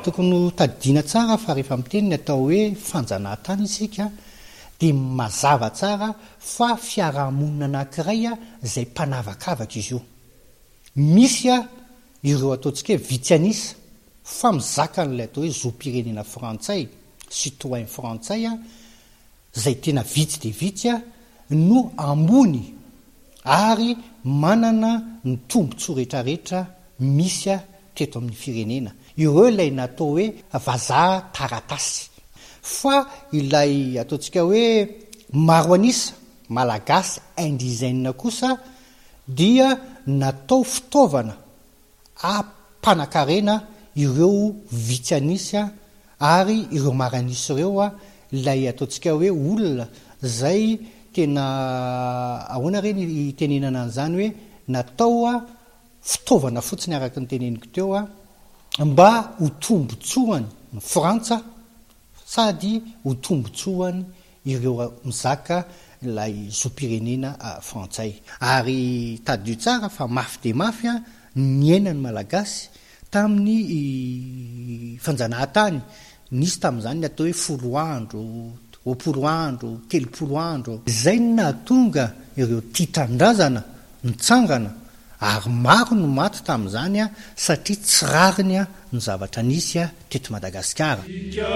tokony ho tadidiana tsara fa rehefa miteny ny atao hoe fanjanahantany isika dia mazava tsara fa fiarahamonina anankiray izay mpanavakavaka izy io. Misy ireo ataontsika hoe vitsianisa fa mizaka n'ilay atao hoe zom-pirenena frantsay, citoyen frantsay izay tena vitsy dia vitsy no ambony ary manana ny tombontsoa rehetrarehetra misy teto amin'ny firenena. Ireo ilay natao hoe vazaha taratasy. Fa ilay ataontsika hoe maro anisa malagasy indizaine kosa dia natao fitaovana ampanakarena ireo vitsy ary ireo maranisy ireo ilay ataontsika hoe olona zay tena ahoana reny itenenana an'izany hoe natao fitaovana fotsiny araka ny teneniko teo mba ho tombotsoany ny Frantsa sady ho tombotsoany ireo mizaka ilay zom-pirenena frantsay. Ary tadio tsara fa mafy dia mafy ny ainany malagasy tamin'ny fanjanahantany. Nisy tamin'izany ny atao hoe 10 andro, 20 andro, 30 andro. Izay no nahatonga ireo tia-tandrazana nitsangana ary maro no maty tamin'izany satria tsy rariny ny zavatra nisy teto Madagasikara.